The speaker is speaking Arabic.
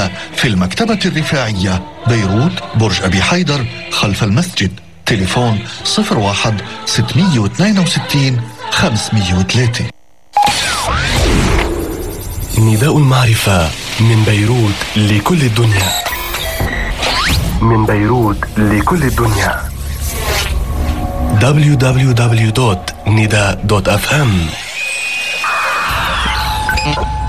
تجدونها في المكتبة الرفاعية، بيروت، برج أبي حيدر، خلف المسجد. تليفون 01 662 503. نداء المعرفة من بيروت لكل الدنيا. من بيروت لكل الدنيا. www.nida.fm